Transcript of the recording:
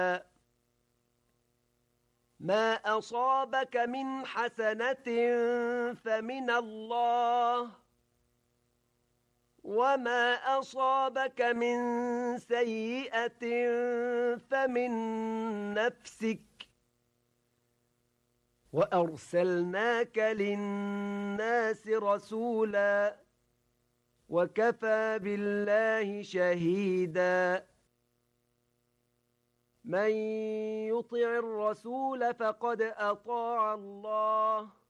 ما أصابك من حسنة فمن الله، وما أصابك من سيئة فمن نفسك، وأرسلناك للناس رسولا، وكفى بالله شهيدا. من يطع الرسول فقد أطاع الله،